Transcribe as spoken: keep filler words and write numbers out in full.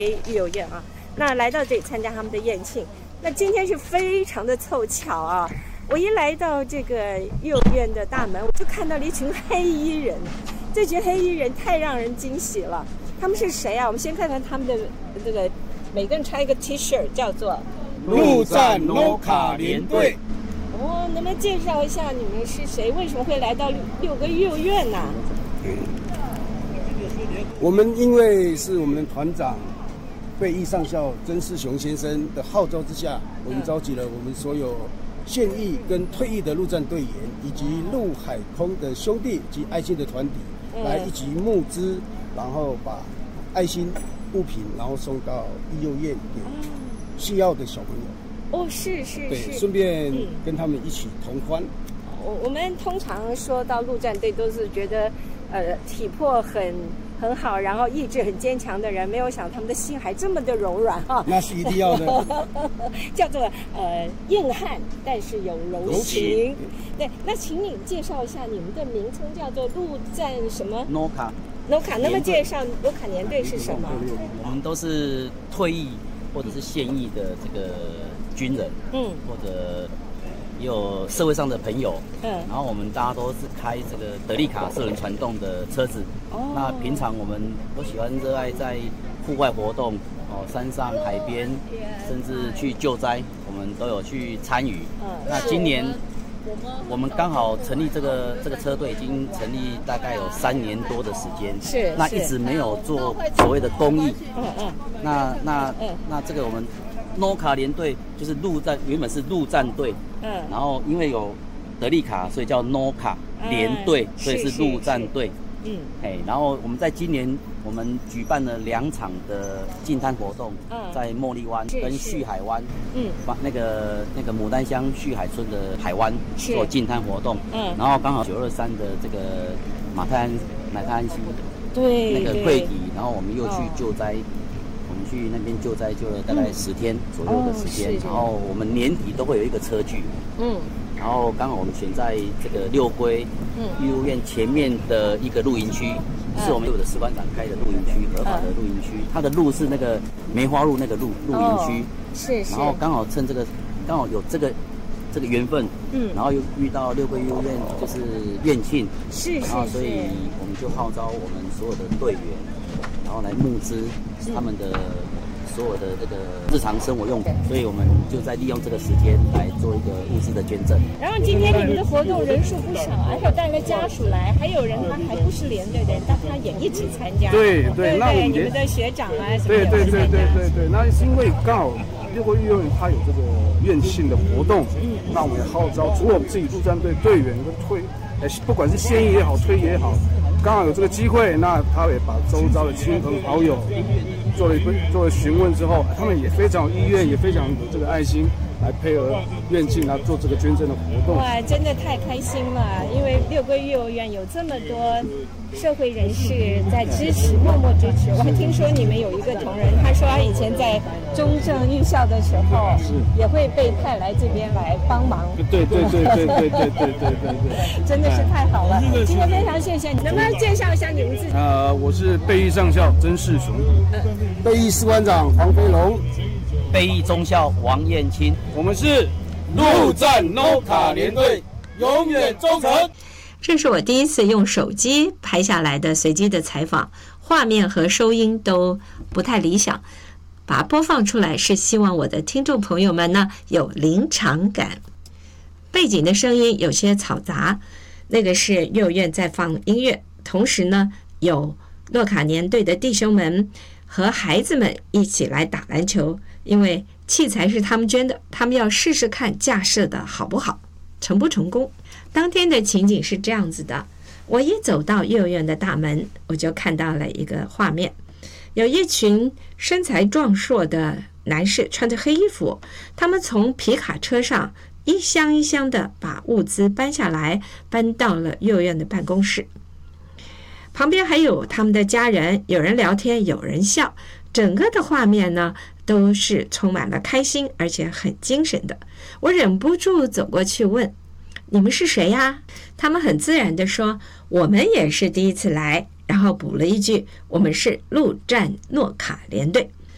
育幼院啊，那来到这里参加他们的宴庆。那今天是非常的凑巧啊！我一来到这个幼儿园的大门，我就看到了一群黑衣人。这群黑衣人太让人惊喜了。他们是谁啊？我们先看看他们的这个，每个人穿一个 T 恤，叫做陆战 N 卡联队。 哦，能不能介绍一下你们是谁？为什么会来到六个幼儿园呢？ 我们因为是我们的团长备役上校曾世雄先生的号召之下，我们召集了我们所有现役跟退役的陆战队员，以及陆海空的兄弟及爱心的团体，来一起募资，然后把爱心物品，然后送到育幼院给需要的小朋友。 哦，是是对， 是， 顺便跟他们一起同欢。 我我们通常说到陆战队，都是觉得呃体魄很很好，然后意志很坚强的人，没有想他们的心还这么的柔软哈。 那是一定要的， 叫做呃硬汉，但是有柔情。对，那请你介绍一下你们的名称，叫做陆战什么 ？N 卡 N 卡。那么介绍 N 卡联队是什么？ 我们都是退役或者是现役的这个军人，嗯，或者也有社会上的朋友，嗯，然后我们大家都是开这个德利卡四轮传动的车子，哦，那平常我们都喜欢热爱在户外活动，哦，山上、海边，甚至去救灾，我们都有去参与。嗯，那今年我们刚好成立这个这个车队，已经成立大概有三年多的时间， 是， 那一直没有做所谓的公益，嗯嗯，那那那这个我们N 卡联队就是陆战，原本是陆战队，嗯，然后因为有德利卡，所以叫 N 卡联队，嗯，所以是陆战队，嗯，哎，然后我们在今年我们举办了两场的净滩活动，嗯，在茉莉湾跟旭海湾，嗯，把那个那个牡丹乡旭海村的海湾做净滩活动，嗯，然后刚好九二三的这个马太安马太安溪， 对， 那个溃堤，然后我们又去救灾。哦，我们去那边救灾，救了大概十天左右的时间，嗯哦，然后我们年底都会有一个车聚，嗯，然后刚好我们选在这个六龟育幼院前面的一个露营区，嗯，是我们有的士官长开的露营区，合法的露营区，它的路是那个梅花鹿那个露露营区，哦， 是是， 然后刚好趁这个刚好有这个这个缘分，嗯，然后又遇到六龟育幼院就是院庆， 是是， 然后所以我们就号召我们所有的队员，然后来募资他们的所有的这个日常生活用品，所以我们就在利用这个时间来做一个物资的捐赠。 然后今天你们的活动人数不少，还有带了家属来，还有人他还不是连队的人，但他也一起参加。 对对， 那你们的学长啊什么的。 对对对对对对，那是因为刚好六龟育幼院它有这个院庆的活动，嗯，那我们也号召除了我们自己陆战队队员跟退，哎，不管是现役也好，退役也好。刚好有这个机会，那他也把周遭的亲朋好友做了一做了询问之后，他们也非常有意愿，也非常有这个爱心来配合院庆来做这个捐赠的活动。 哇，真的太开心了！因为六龟育幼院有这么多社会人士在支持，默默支持。我还听说你们有一个同仁，他说他以前在中正预校的时候，是也会被派来这边来帮忙。 对对对对对对对对对对， 真的是太好了！今天非常谢谢你，能不能介绍一下你们自己？ 呃，我是备役上校曾世雄，备役士官长黄飞龙， 备役中校王燕青， 我们是陆战 N 卡联队，永远忠诚。 这是我第一次用手机拍下来的随机的采访，画面和收音都不太理想，把它播放出来是希望我的听众朋友们呢有临场感。背景的声音有些嘈杂，那个是幼儿园在放音乐，同时呢有诺卡联队的弟兄们和孩子们一起来打篮球，因为器材是他们捐的，他们要试试看架设的好不好，成不成功。当天的情景是这样子的，我一走到幼儿园的大门，我就看到了一个画面，有一群身材壮硕的男士穿着黑衣服，他们从皮卡车上一箱一箱的把物资搬下来，搬到了幼儿园的办公室。旁边还有他们的家人，有人聊天，有人笑，整个的画面呢都是充满了开心，而且很精神的。我忍不住走过去问，你们是谁呀？他们很自然地说，我们也是第一次来，然后补了一句，我们是陆战诺卡联队。